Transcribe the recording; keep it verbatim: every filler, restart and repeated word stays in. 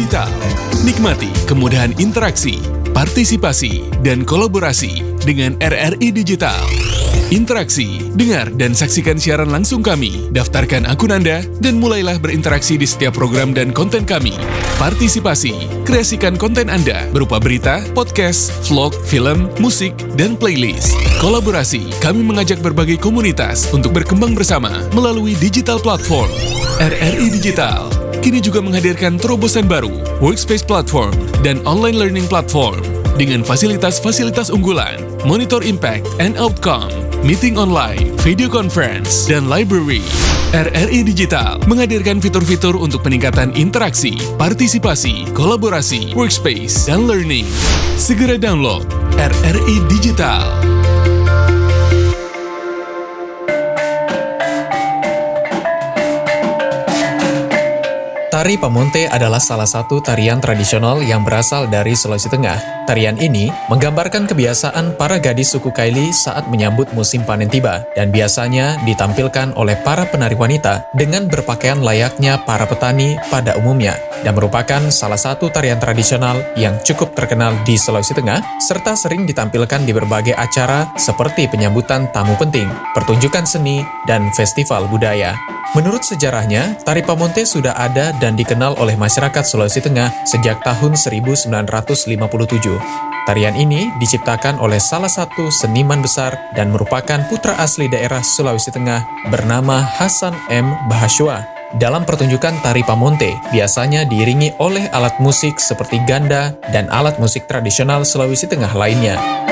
Digital. Nikmati kemudahan interaksi, partisipasi, dan kolaborasi dengan R R I Digital. Interaksi, dengar dan saksikan siaran langsung kami, daftarkan akun Anda, dan mulailah berinteraksi di setiap program dan konten kami. Partisipasi, kreasikan konten Anda berupa berita, podcast, vlog, film, musik, dan playlist. Kolaborasi, kami mengajak berbagai komunitas untuk berkembang bersama melalui digital platform. R R I Digital kini juga menghadirkan terobosan baru, workspace platform, dan online learning platform dengan fasilitas-fasilitas unggulan, monitor impact and outcome, meeting online, video conference, dan library. R R I Digital menghadirkan fitur-fitur untuk peningkatan interaksi, partisipasi, kolaborasi, workspace, dan learning. Segera download R R I Digital. Tari Pamonte adalah salah satu tarian tradisional yang berasal dari Sulawesi Tengah. Tarian ini menggambarkan kebiasaan para gadis suku Kaili saat menyambut musim panen tiba, dan biasanya ditampilkan oleh para penari wanita dengan berpakaian layaknya para petani pada umumnya, dan merupakan salah satu tarian tradisional yang cukup terkenal di Sulawesi Tengah, serta sering ditampilkan di berbagai acara seperti penyambutan tamu penting, pertunjukan seni, dan festival budaya. Menurut sejarahnya, tari Pamonte sudah ada dan dikenal oleh masyarakat Sulawesi Tengah sejak tahun seribu sembilan ratus lima puluh tujuh. Tarian ini diciptakan oleh salah satu seniman besar dan merupakan putra asli daerah Sulawesi Tengah bernama Hasan M. Bahaswa. Dalam pertunjukan tari Pamonte, biasanya diiringi oleh alat musik seperti ganda dan alat musik tradisional Sulawesi Tengah lainnya.